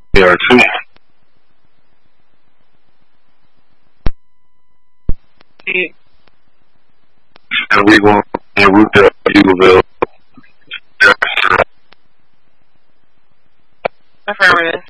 AR2. And we going to route to Eagleville. Affirmative.